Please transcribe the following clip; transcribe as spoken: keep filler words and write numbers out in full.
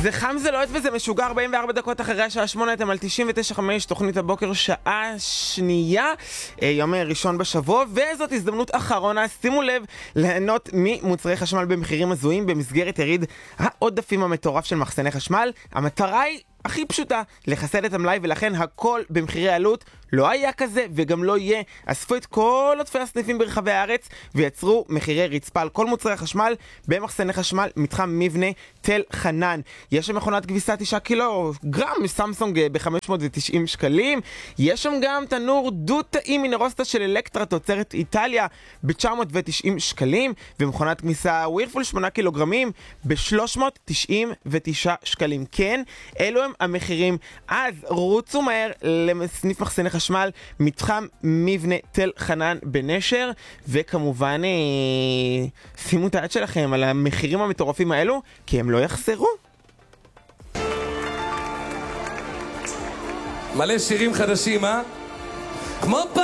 זה חם, זה לוהט וזה משוגע. ארבעים וארבע דקות אחרי השעה שמונה, אתם על תשעים ותשע נקודה חמש, תוכנית הבוקר, שעה שנייה, יום ראשון בשבוע, וזאת הזדמנות אחרונה, שימו לב, ליהנות ממוצרי חשמל במחירים הזויים במסגרת יריד העודפים המטורף של מחסני חשמל. המטרה היא הכי פשוטה, לחסל את המלאי, ולכן הכל במחירי עלות. לא היה כזה וגם לא יהיה. אספו את כל עודפי הסניפים ברחבי הארץ ויצרו מחירי רצפה על כל מוצרי החשמל במחסני חשמל, מתחם מבנה תל חנן. יש שם מכונת כביסה תשעה קילוגרם סמסונג ב-חמש מאות ותשעים שקלים. יש שם גם תנור דו-תאי מינרוסטה של אלקטרה תוצרת איטליה ב-תשע מאות ותשעים שקלים, ומכונת כביסה ווירפול שמונה קילוגרמים ב-שלוש מאות תשעים ותשעה שקלים. כן, אלו הם המחירים. אז רוצו מהר לסניף מחסני חשמל, מתחם מבנה תל חנן בנשר, וכמובן אה, שימו את היד שלכם על המחירים המטורפים האלו, כי הם לא יחזרו. מלא שירים חדשים, אה? כמו פעם